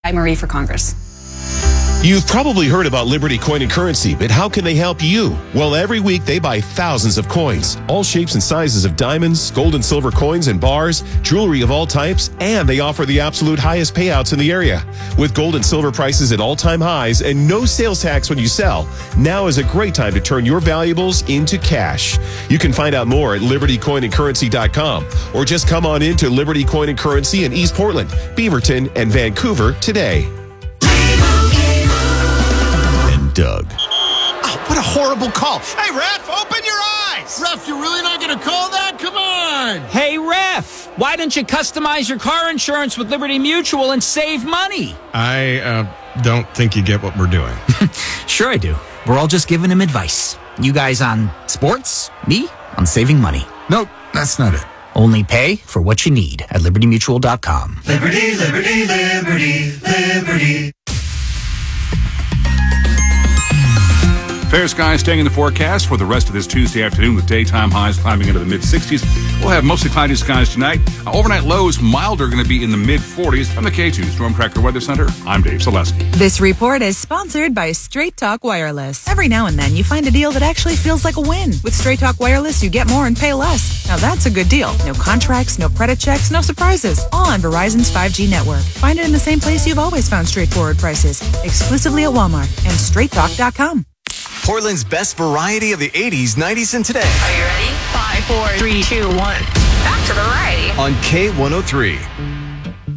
I'm Marie for Congress. You've probably heard about Liberty Coin and Currency, but how can they help you? Well, every week they buy thousands of coins, all shapes and sizes of diamonds, gold and silver coins and bars, jewelry of all types, and they offer the absolute highest payouts in the area. With gold and silver prices at all-time highs and no sales tax when you sell, now is a great time to turn your valuables into cash. You can find out more at libertycoinandcurrency.com or just come on into Liberty Coin and Currency in East Portland, Beaverton, and Vancouver today. Doug. Oh, what a horrible call. Hey, Ref, open your eyes. Ref, you're really not going to call that? Come on. Hey, Ref, why don't you customize your car insurance with Liberty Mutual and save money? I don't think you get what we're doing. Sure I do. We're all just giving him advice. You guys on sports, me on saving money. Nope, that's not it. Only pay for what you need at libertymutual.com. Liberty, liberty, liberty, liberty. Fair skies staying in the forecast for the rest of this Tuesday afternoon with daytime highs climbing into the mid-60s. We'll have mostly cloudy skies tonight. Overnight lows milder going to be in the mid-40s. From the K2 Storm Tracker Weather Center, I'm Dave Selesky. This report is sponsored by Straight Talk Wireless. Every now and then you find a deal that actually feels like a win. With Straight Talk Wireless, you get more and pay less. Now that's a good deal. No contracts, no credit checks, no surprises. All on Verizon's 5G network. Find it in the same place you've always found straightforward prices. Exclusively at Walmart and straighttalk.com. Portland's best variety of the 80s, 90s, and today. Are you ready? 5, 4, 3, 2, 1. Back to variety. On K103.